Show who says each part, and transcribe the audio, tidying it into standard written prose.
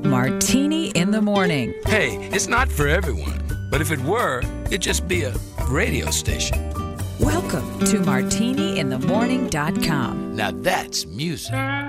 Speaker 1: Martini in the Morning.
Speaker 2: Hey, it's not for everyone, but if it were, it'd just be a radio station.
Speaker 1: Welcome to MartiniInTheMorning.com.
Speaker 2: Now that's music.